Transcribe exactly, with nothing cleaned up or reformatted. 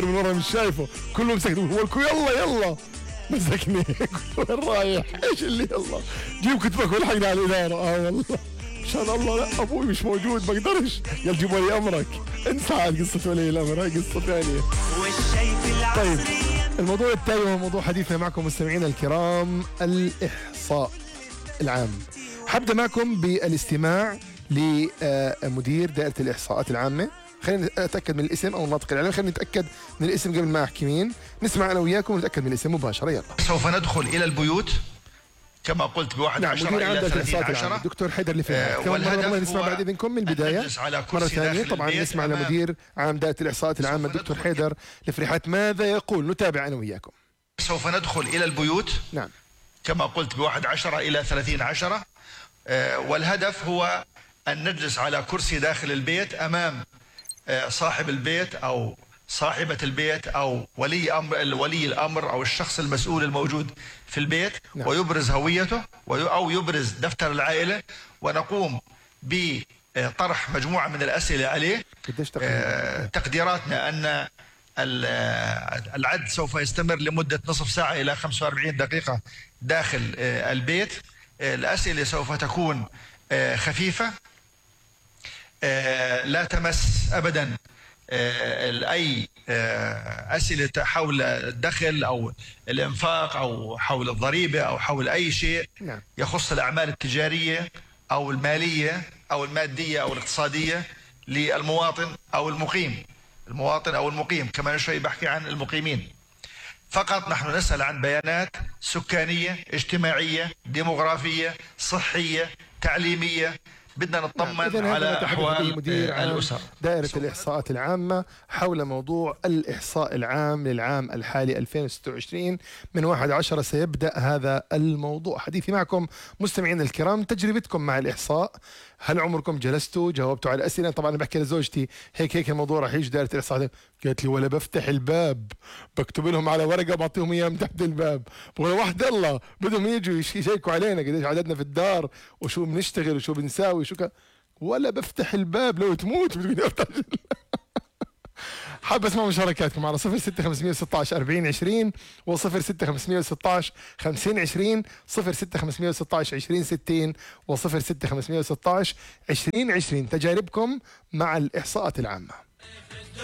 من ورا مش شايفه، كله مسكت هو الكو يلا يلا مسكني. وين رايح؟ ايش اللي يلا؟ جيب كتبك والحقني على الاداره. اه والله مشان الله لا ابوي مش موجود بقدرش. يلا جيب ولي امرك. انسى عاد قصه ولي الامر، هاي قصه ثانيه. طيب الموضوع التالي هو موضوع حديثنا معكم مستمعينا الكرام، الاحصاء العام. حبدا معكم بالاستماع لمدير دائره الاحصاءات العامه. خلينا نتاكد من الاسم او الناطق الاعلامي، خلينا نتاكد من الاسم قبل ما احكي مين. نسمع انا وياكم ونتاكد من الاسم مباشره. يلا. سوف ندخل الى البيوت كما قلت بواحد نعم عشرة الى ثلاثين عشرة. الدكتور حيدر الفريحات. آه كمان مرة نسمع بعد اذنكم من البدايه مره ثانيه. طبعا نسمع لمدير عام دائره الاحصاءات العامه الدكتور حيدر الفريحات ماذا يقول. نتابع انا وياكم. سوف ندخل الى البيوت نعم كما قلت بواحد عشرة الى ثلاثين عشرة. آه والهدف هو ان نجلس على كرسي داخل البيت امام آه صاحب البيت او صاحبة البيت أو ولي أمر ولي الأمر أو الشخص المسؤول الموجود في البيت. نعم. ويبرز هويته أو يبرز دفتر العائلة، ونقوم بطرح مجموعة من الأسئلة عليه. آه تقديراتنا أن العد سوف يستمر لمدة نصف ساعة إلى خمسة وأربعين دقيقة داخل آه البيت. آه الأسئلة سوف تكون آه خفيفة، آه لا تمس أبدا أي أسئلة حول الدخل أو الإنفاق أو حول الضريبة أو حول أي شيء يخص الأعمال التجارية أو المالية أو المادية أو الاقتصادية للمواطن أو المقيم. المواطن أو المقيم كمان شوي بحكي عن المقيمين. فقط نحن نسأل عن بيانات سكانية اجتماعية ديموغرافية صحية تعليمية. بدنا نطمن نعم. على أحوال مدير الأسر دائرة الإحصاءات العامة حول موضوع الإحصاء العام للعام الحالي ألفين وستة وعشرين. من واحد عشرة سيبدأ هذا الموضوع. حديثي معكم مستمعين الكرام، تجربتكم مع الإحصاء. هل عمركم جلستوا جاوبتوا على الأسئلة؟ طبعا بحكي لزوجتي هيك هيك الموضوع راح يجي دائرة الإحصاء. قالت لي ولا بفتح الباب، بكتب لهم على ورقة بعطيهم إياها من تحت الباب. ولا واحد الله بدهم يجوا يشيكوا علينا قديش عددنا في الدار وشو بنشتغل وشو بنساوي شو ك... ولا بفتح الباب لو تموت بدي افتح. حاب اسمع مشاركاتكم على صفر ستة خمسمية وستة عشر أربعين عشرين وصفر ستة خمسمية وستة عشر خمسين عشرين، صفر ستة خمسمية وستة عشر عشرين ستين وصفر ستة خمسمية وستة عشر عشرين عشرين. تجاربكم مع الإحصاءات العامة.